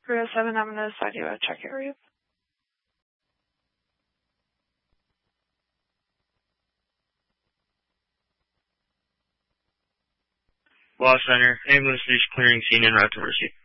307, I'm going to assign you a check area. Law Center, ambulance is clearing scene en route to Mercy.